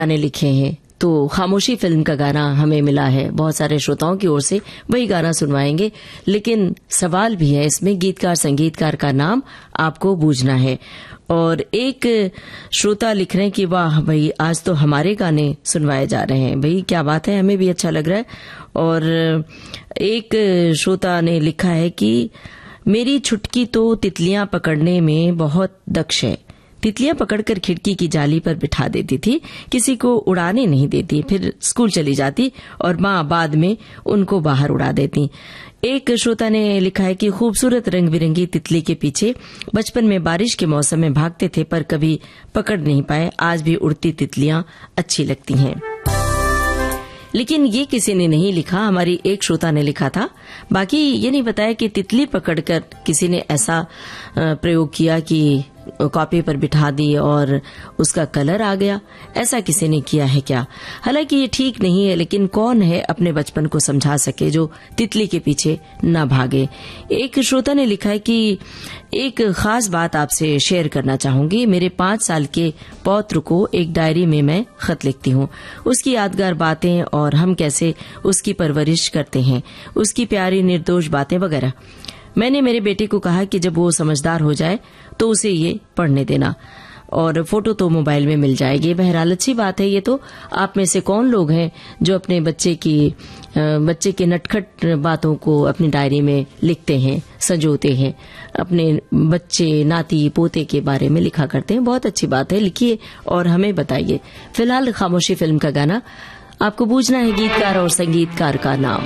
गाने लिखे हैं, तो खामोशी फिल्म का गाना हमें मिला है बहुत सारे श्रोताओं की ओर से, वही गाना सुनवाएंगे। लेकिन सवाल भी है इसमें, गीतकार संगीतकार का नाम आपको बूझना है। और एक श्रोता लिख रहे हैं कि वाह भाई, आज तो हमारे गाने सुनवाए जा रहे हैं। भाई क्या बात है, हमें भी अच्छा लग रहा है। और एक श्रोता ने लिखा है कि मेरी छुटकी तो तितलियां पकड़ने में बहुत दक्ष है। तितलियां पकड़कर खिड़की की जाली पर बिठा देती थी, किसी को उड़ाने नहीं देती, फिर स्कूल चली जाती और माँ बाद में उनको बाहर उड़ा देती। एक श्रोता ने लिखा है कि खूबसूरत रंग बिरंगी तितली के पीछे बचपन में बारिश के मौसम में भागते थे, पर कभी पकड़ नहीं पाए। आज भी उड़ती तितलियां अच्छी लगती हैं। लेकिन ये किसी ने नहीं लिखा, हमारी एक श्रोता ने लिखा था। बाकी ये नहीं बताया कि तितली पकड़कर किसी ने ऐसा प्रयोग किया कि कॉपी पर बिठा दी और उसका कलर आ गया, ऐसा किसी ने किया है क्या? हालांकि ये ठीक नहीं है, लेकिन कौन है अपने बचपन को समझा सके जो तितली के पीछे न भागे। एक श्रोता ने लिखा है कि एक खास बात आपसे शेयर करना चाहूंगी। मेरे 5 साल के पौत्र को एक डायरी में मैं खत लिखती हूँ, उसकी यादगार बातें और हम कैसे उसकी परवरिश करते हैं, उसकी प्यारी निर्दोष बातें वगैरह। मैंने मेरे बेटे को कहा कि जब वो समझदार हो जाए तो उसे ये पढ़ने देना, और फोटो तो मोबाइल में मिल जाएगी। बहरहाल अच्छी बात है। ये तो आप में से कौन लोग हैं जो अपने बच्चे के नटखट बातों को अपनी डायरी में लिखते हैं, संजोते हैं, अपने बच्चे नाती पोते के बारे में लिखा करते हैं। बहुत अच्छी बात है, लिखिए और हमें बताइए। फिलहाल खामोशी फिल्म का गाना आपको बूझना है, गीतकार और संगीतकार का नाम।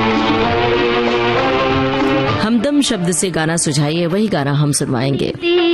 हमदम शब्द से गाना सुझाइए, वही गाना हम सुनवाएंगे।